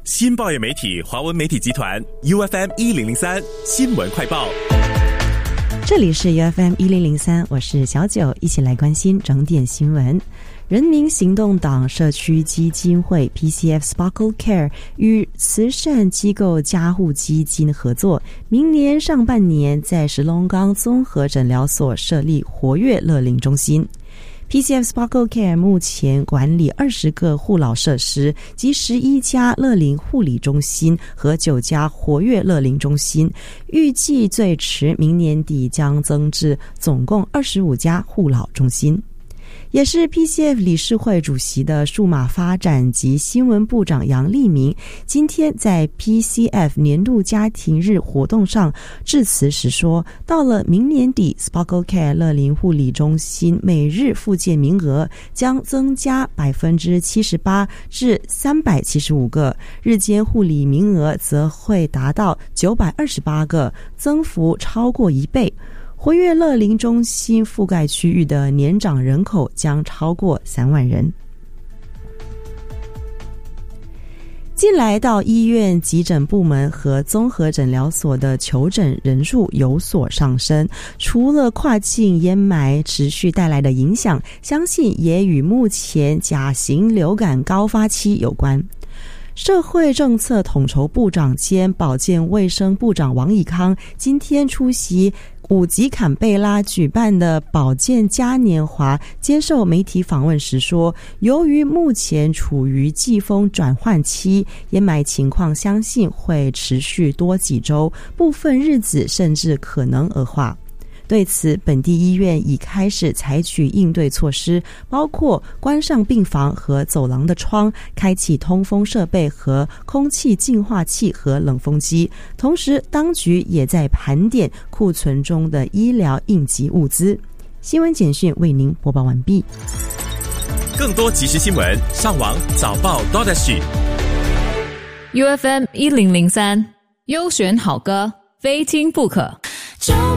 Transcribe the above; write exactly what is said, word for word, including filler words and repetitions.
新报业媒体华文媒体集团 U F M 一零零三新闻快报。 这里是 U F M 一零零三，我是小九，一起来关心整点新闻。人民行动党社区基金会 P C F Sparkle Care 与慈善机构家护基金合作，明年上半年在石龙岗综合诊疗所设立活跃乐龄中心。P C F Sparkle Care 目前管理二十个护老设施及十一家乐龄护理中心和九家活跃乐龄中心，预计最迟明年底将增至总共二十五家护老中心。也是 P C F 理事会主席的数码发展及新闻部长杨立明今天在 P C F 年度家庭日活动上致辞时说，到了明年底 Sparkle Care 乐龄护理中心每日复健名额将增加 百分之七十八 至三百七十五个，日间护理名额则会达到九百二十八个，增幅超过一倍。活跃乐龄中心覆盖区域的年长人口将超过三万人。近来到医院急诊部门和综合诊疗所的求诊人数有所上升，除了跨境烟霾持续带来的影响，相信也与目前甲型流感高发期有关。社会政策统筹部长兼保健卫生部长王以康今天出席五级坎贝拉举办的保健嘉年华，接受媒体访问时说，由于目前处于季风转换期，烟霾情况相信会持续多几周，部分日子甚至可能恶化。对此，本地医院已开始采取应对措施，包括关上病房和走廊的窗，开启通风设备和空气净化器和冷风机。同时，当局也在盘点库存中的医疗应急物资。新闻简讯为您播报完毕。 更多即时新闻，上网早报 .sg U F M 一零零三优选好歌，非听不可。